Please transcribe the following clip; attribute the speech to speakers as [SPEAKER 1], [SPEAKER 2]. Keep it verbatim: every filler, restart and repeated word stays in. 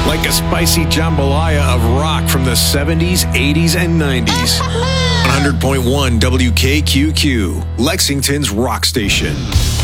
[SPEAKER 1] like a spicy jambalaya of rock from the seventies, eighties, and nineties. one hundred point one W K Q Q, Lexington's rock station.